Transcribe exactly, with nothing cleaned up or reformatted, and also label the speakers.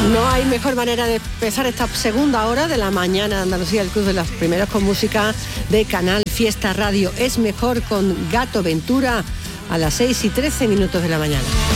Speaker 1: No hay mejor manera de empezar esta segunda hora de la mañana de Andalucía, el Club de los Primeros, con música de Canal Fiesta Radio. Es mejor con Gato Ventura a las seis y trece minutos de la mañana.